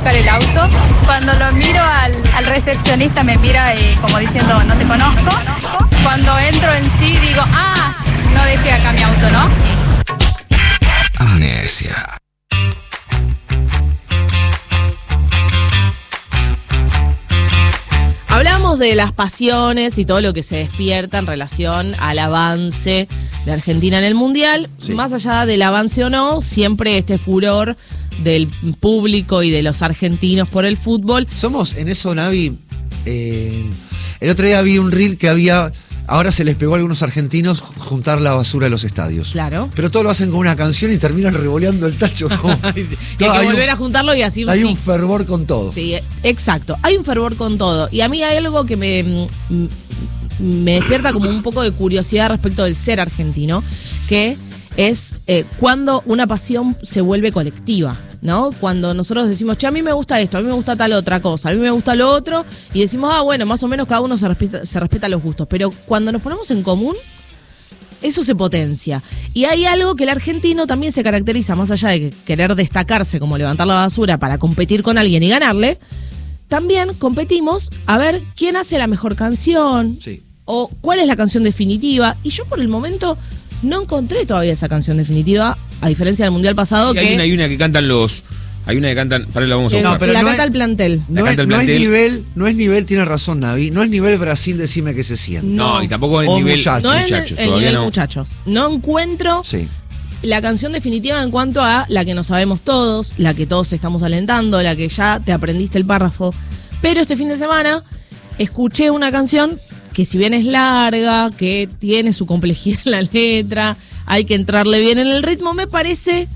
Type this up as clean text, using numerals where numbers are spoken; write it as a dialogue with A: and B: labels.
A: buscar el auto. Cuando lo miro al recepcionista me mira como diciendo, no te conozco. Cuando entro en sí digo, no dejé acá mi auto, ¿no?
B: Amnesia.
C: Hablamos de las pasiones y todo lo que se despierta en relación al avance de Argentina en el Mundial. Sí. Más allá del avance o no, siempre este furor del público y de los argentinos por el fútbol.
D: Somos en eso, Navi. El otro día vi un reel que había. Ahora se les pegó a algunos argentinos juntar la basura de los estadios.
C: Claro.
D: Pero todo lo hacen con una canción y terminan revoleando el tacho.
C: Y hay que volver a juntarlo y así.
D: Hay un fervor con todo.
C: Sí, exacto. Hay un fervor con todo. Y a mí hay algo que me despierta como un poco de curiosidad respecto del ser argentino, que es cuando una pasión se vuelve colectiva, ¿no? Cuando nosotros decimos, che, a mí me gusta esto, a mí me gusta tal otra cosa, a mí me gusta lo otro, y decimos, bueno, más o menos cada uno se respeta los gustos, pero cuando nos ponemos en común, eso se potencia. Y hay algo que el argentino también se caracteriza, más allá de querer destacarse como levantar la basura para competir con alguien y ganarle, también competimos a ver quién hace la mejor canción,
D: sí, o
C: cuál es la canción definitiva, y yo por el momento no encontré todavía esa canción definitiva, a diferencia del Mundial pasado.
B: Sí, hay una que cantan los... Hay una que cantan... Para la vamos a buscar.
C: No, pero la canta el plantel.
D: No es nivel, tiene razón Navi, no es nivel Brasil, decime que se siente.
B: No, y tampoco es nivel
D: muchachos.
C: No es
B: muchachos,
C: el nivel muchachos. No encuentro la canción definitiva en cuanto a la que nos sabemos todos, la que todos estamos alentando, la que ya te aprendiste el párrafo. Pero este fin de semana escuché una canción que si bien es larga, que tiene su complejidad en la letra, hay que entrarle bien en el ritmo, me parece